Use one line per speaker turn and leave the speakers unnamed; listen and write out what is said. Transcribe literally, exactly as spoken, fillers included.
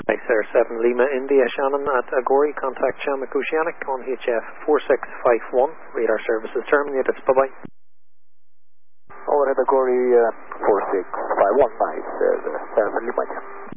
Nice there, seven Lima India, Shannon at Agori, contact Shamrock Oceanic on H F four six five one, radar services terminated, bye bye.
Overhead Agori uh, four six five one, nice, uh, seven Lima.